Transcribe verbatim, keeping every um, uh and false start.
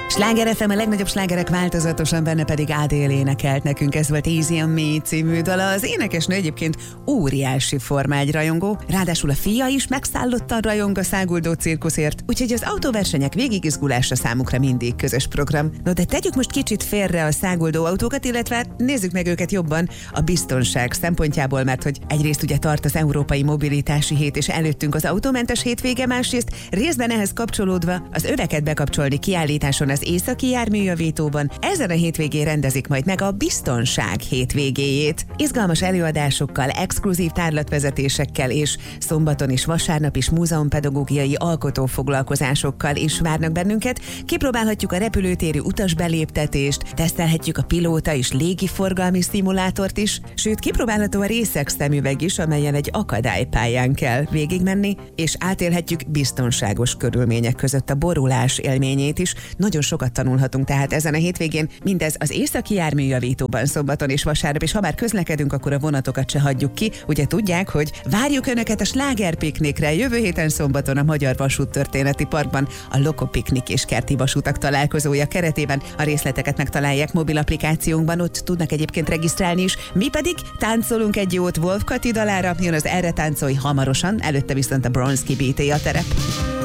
Sláger ef em, a legnagyobb slágerek változatosan, benne pedig Adele énekelt nekünk, ez volt Easy on Me című dala. Az énekesnő egyébként óriási formágy rajongó, ráadásul a fia is megszállottan rajong a száguldó cirkuszért, úgyhogy az autóversenyek végigizgulása számukra mindig közös program. No, de tegyük most kicsit félre a száguldó autókat, illetve nézzük meg őket jobban a biztonság szempontjából, mert hogy egyrészt ugye tart az Európai Mobilitási Hét, és előttünk az autómentes hétvége, másrészt részben ehhez kapcsolódva az öveket bekapcsolni kiállításon az északi járműjavítóban ezen a hétvégén rendezik majd meg a biztonság hétvégéjét. Izgalmas előadásokkal, exkluzív tárlatvezetésekkel és szombaton és vasárnap is múzeumpedagógiai alkotófoglalkozásokkal is várnak bennünket. Kipróbálhatjuk a repülőtéri utasbeléptetést, tesztelhetjük a pilóta és légiforgalmi szimulátort is, sőt kipróbálható a részek szemüveg is, amelyen egy akadálypályán kell végigmenni, és átélhetjük biztonságos körülmények között a borulás élményét is. Nagyon sokat tanulhatunk tehát ezen a hétvégén, mindez az északi járműjavítóban szombaton és vasárnap, és ha már közlekedünk, akkor a vonatokat se hagyjuk ki. Ugye tudják, hogy várjuk Önöket a slágerpiknikre jövő héten szombaton a Magyar Vasúttörténeti Parkban, a Lokopiknik és Kerti Vasutak találkozója keretében. A részleteket megtalálják mobil applikációnkban, ott tudnak egyébként regisztrálni is. Mi pedig táncolunk egy jót Wolf Kati dalára, jön az Erre táncolj hamarosan, előtte viszont a Bronski bé té a terep.